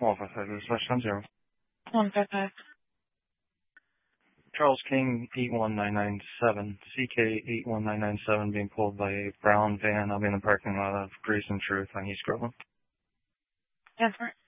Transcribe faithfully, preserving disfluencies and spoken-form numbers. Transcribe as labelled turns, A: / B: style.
A: one five five, slash ten zero.
B: one five five.
A: Charles King, eight one nine nine seven. C K eight one nine nine seven being pulled by a brown van. I'll be in the parking lot of Grace and Truth on East Groveland.
B: Yes, sir.